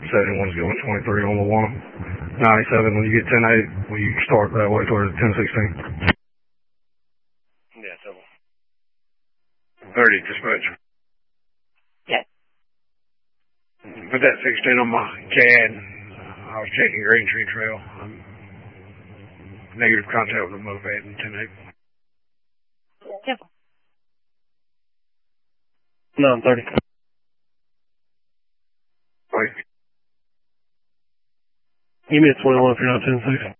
71's going 23 on the 1. 97, when you get 10-8, will you start that way towards 10-16? Yeah, double. 30, dispatch. Yeah. Put that 16 on my CAD. I was checking Green Tree Trail. Negative contact with the moped and 10-8. Yeah. 930. Wait. Give me a 21 if you're not 10-6.